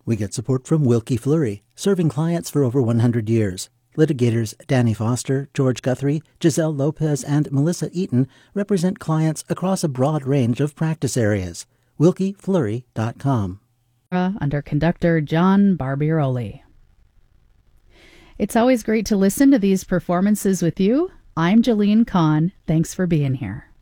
We get support from Wilkie Fleury, serving clients for over 100 years. Litigators Danny Foster, George Guthrie, Giselle Lopez, and Melissa Eaton represent clients across a broad range of practice areas. WilkieFleury.com. Under conductor John Barbieri. It's always great to listen to these performances with you. I'm Jolene Kahn. Thanks for being here.